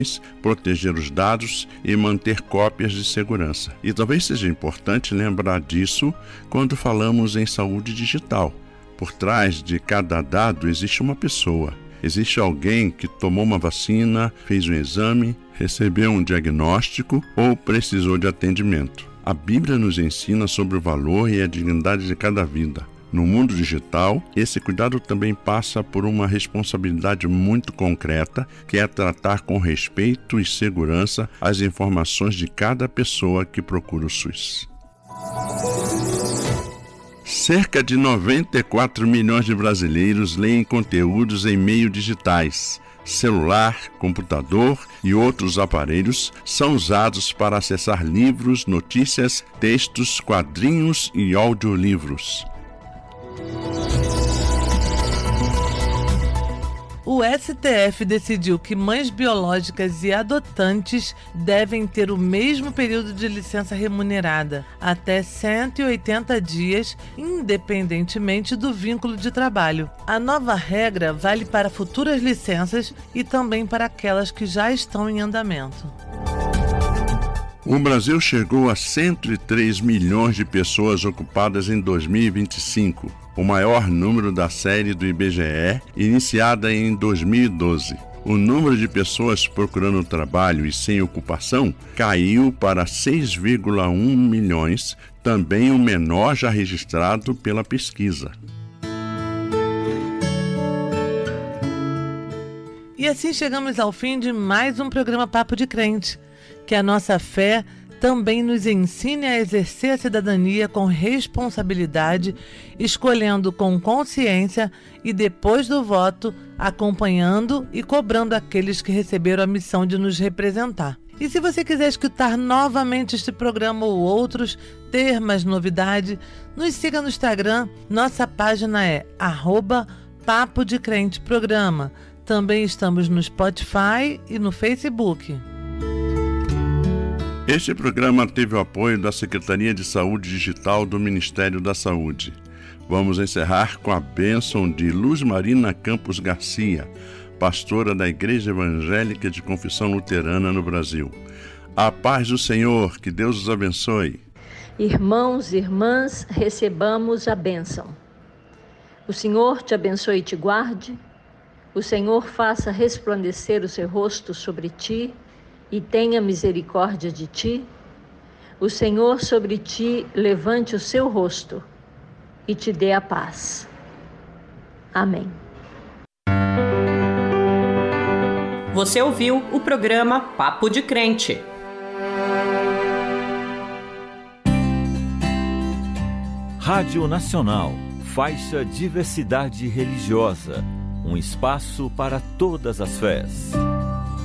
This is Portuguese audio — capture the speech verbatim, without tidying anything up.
proteger os dados e manter cópias de segurança. E talvez seja importante lembrar disso quando falamos em saúde digital. Por trás de cada dado existe uma pessoa. Existe alguém que tomou uma vacina, fez um exame, recebeu um diagnóstico ou precisou de atendimento. A Bíblia nos ensina sobre o valor e a dignidade de cada vida. No mundo digital, esse cuidado também passa por uma responsabilidade muito concreta, que é tratar com respeito e segurança as informações de cada pessoa que procura o SUS. Cerca de noventa e quatro milhões de brasileiros leem conteúdos em meios digitais. Celular, computador e outros aparelhos são usados para acessar livros, notícias, textos, quadrinhos e audiolivros. O S T F decidiu que mães biológicas e adotantes devem ter o mesmo período de licença remunerada, até cento e oitenta dias, independentemente do vínculo de trabalho. A nova regra vale para futuras licenças e também para aquelas que já estão em andamento. O Brasil chegou a cento e três milhões de pessoas ocupadas em dois mil e vinte e cinco, o maior número da série do I B G E, iniciada em dois mil e doze. O número de pessoas procurando trabalho e sem ocupação caiu para seis vírgula um milhões, também o menor já registrado pela pesquisa. E assim chegamos ao fim de mais um programa Papo de Crente. Que a nossa fé também nos ensine a exercer a cidadania com responsabilidade, escolhendo com consciência e, depois do voto, acompanhando e cobrando aqueles que receberam a missão de nos representar. E se você quiser escutar novamente este programa ou outros, ter mais novidade, nos siga no Instagram. Nossa página é arroba Papo de Crente Programa. Também estamos no Spotify e no Facebook. Este programa teve o apoio da Secretaria de Saúde Digital do Ministério da Saúde. Vamos encerrar com a bênção de Luz Marina Campos Garcia, pastora da Igreja Evangélica de Confissão Luterana no Brasil. A paz do Senhor, que Deus os abençoe. Irmãos e irmãs, recebamos a bênção. O Senhor te abençoe e te guarde. O Senhor faça resplandecer o seu rosto sobre ti e tenha misericórdia de ti. O Senhor sobre ti levante o seu rosto e te dê a paz. Amém. Você ouviu o programa Papo de Crente. Rádio Nacional, faixa Diversidade Religiosa, um espaço para todas as fés.